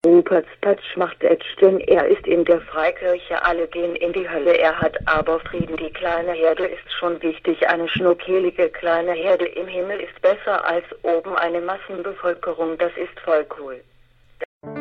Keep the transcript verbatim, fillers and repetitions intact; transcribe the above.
Rupert's Patsch macht Edge, denn er ist in der Freikirche, alle gehen in die Hölle, er hat aber Frieden. Die kleine Herde ist schon wichtig, eine schnuckelige kleine Herde im Himmel ist besser als oben eine Massenbevölkerung, das ist voll cool.